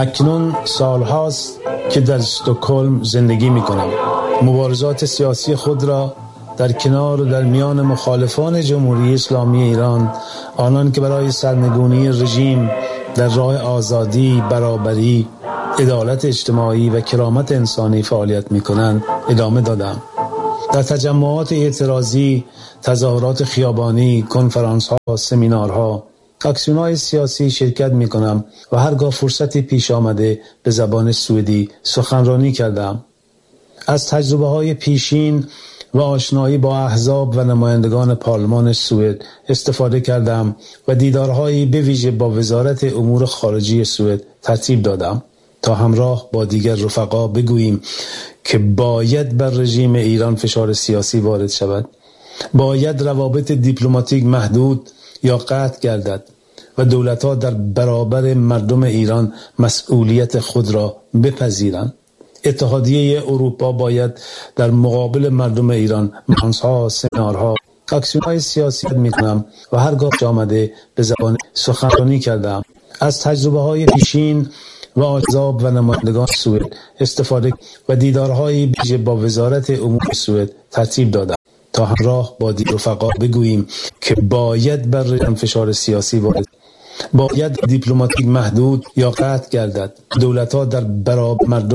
اکنون سالهاست که در استکهلم زندگی می کنم. مبارزات سیاسی خود را در کنار و در میان مخالفان جمهوری اسلامی ایران، آنان که برای سرنگونی رژیم در راه آزادی، برابری، عدالت اجتماعی و کرامت انسانی فعالیت می کنند، ادامه دادم. در تجمعات اعتراضی، تظاهرات خیابانی، کنفرانس ها، سمینارها، اکسیون‌های سیاسی شرکت می کنم و هرگاه فرصتی پیش آمده به زبان سوئدی سخنرانی کردم. از تجربه های پیشین و آشنایی با احزاب و نمایندگان پارلمان سوئد استفاده کردم و دیدارهایی به ویژه با وزارت امور خارجه سوئد ترتیب دادم تا همراه با دیگر رفقا بگوییم که باید بر رژیم ایران فشار سیاسی وارد شود، باید روابط دیپلماتیک محدود یا قطع گردد و دولت‌ها در برابر مردم ایران مسئولیت خود را بپذیرند. اتحادیه اروپا باید در مقابل مردم ایران کنفرانس‌ها، سمینارها، اکسیون‌های سیاسی می‌کنم و هرگاه آمده به زبان سخنرانی کردم. از تجربه‌های پیشین و احزاب و نمایندگان سوئد استفاده و دیدارهایی ویژه با وزارت امور سوئد ترتیب دادم تا همراه با دیگر رفقا بگوییم که باید بر رژیم فشار سیاسی وارد، باید دیپلماتیک محدود یا قطع گردد. دولت‌ها در برابر مردم